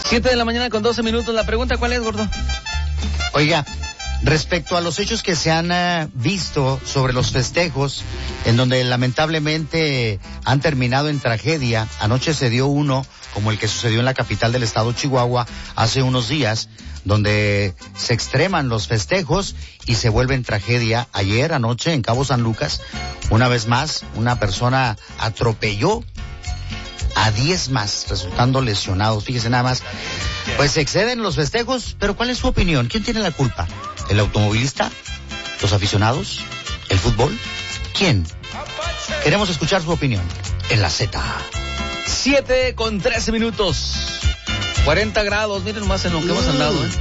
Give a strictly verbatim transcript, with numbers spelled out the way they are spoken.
Siete de la mañana con doce minutos. La pregunta, ¿cuál es, gordo? Oiga, respecto a los hechos que se han uh, visto sobre los festejos, en donde lamentablemente han terminado en tragedia, anoche se dio uno, como el que sucedió en la capital del estado Chihuahua hace unos días, donde se extreman los festejos y se vuelven tragedia. Ayer, anoche, en Cabo San Lucas, una vez más, una persona atropelló a diez más, resultando lesionados. Fíjese nada más, pues se exceden los festejos, pero ¿cuál es su opinión? ¿Quién tiene la culpa? ¿El automovilista? ¿Los aficionados? ¿El fútbol? ¿Quién? Queremos escuchar su opinión en la Z. Siete con trece minutos. cuarenta grados, miren más en lo que hemos andado, ¿eh?